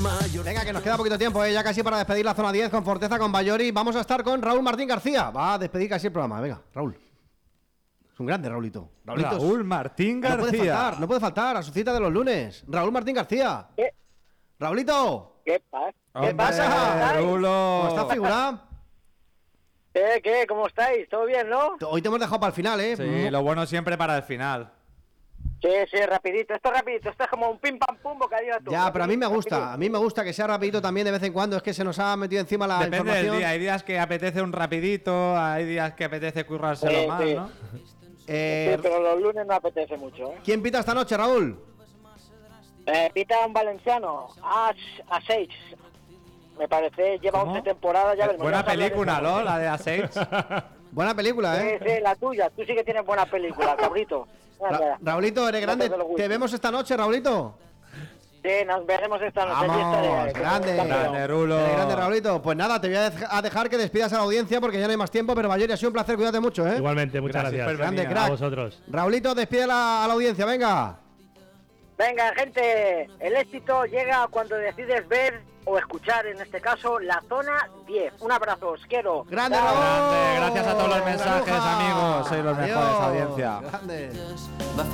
Venga, que nos queda poquito tiempo, ya casi para despedir la zona 10 con Forteza, con Ballori. Vamos a estar con Raúl Martín García. Va a despedir casi el programa. Venga, Raúl. Es un grande, Raulito. Raúl Martín García. No puede faltar a su cita de los lunes. Raúl Martín García. ¿Qué? Raulito. ¿Qué pasa? Hombre, ¿Qué pasa? Rulo. ¿Cómo estás, figura? ¿Qué? ¿Cómo estáis? ¿Todo bien, no? Hoy te hemos dejado para el final, ¿eh? Sí, lo bueno siempre para el final. Sí, rapidito. Esto es rapidito. Esto es como un pim pam pum bocadillo tú. Ya, pero a mí me Rapidito. gusta. A mí me gusta que sea rapidito también de vez en cuando. Es que se nos ha metido encima la Depende información. del día. Hay días que apetece un rapidito, hay días que apetece currárselo Sí, más, sí. ¿no? Sí, pero los lunes no apetece mucho, ¿eh? ¿Quién pita esta noche, Raúl? Pita un valenciano. A 6. Me parece, lleva ¿Cómo? 11 temporadas. Ya veremos. Buena Vamos a hablar película, de ¿no? eso. La de A6. Buena película, ¿eh? Sí, la tuya. Tú sí que tienes buena película, cabrito. Raulito, eres grande. No te lo Te vemos esta noche, Raulito. Sí, nos veremos esta noche. Vamos, grande. Grande, Rulo. Eres grande, Raulito. Pues nada, te voy a dejar que despidas a la audiencia porque ya no hay más tiempo. Pero Ballori, ha sido un placer. Cuídate mucho, ¿eh? Igualmente, muchas gracias. Grande, A crack. vosotros. Raulito, despide a la audiencia, venga. Venga, gente, el éxito llega cuando decides ver o escuchar, en este caso, la zona 10. Un abrazo, os quiero. Grande, Chao. Raúl. Grande, gracias a todos los mensajes, Granuja. amigos. Sois los mejores, Adiós. audiencia. Grande. Va a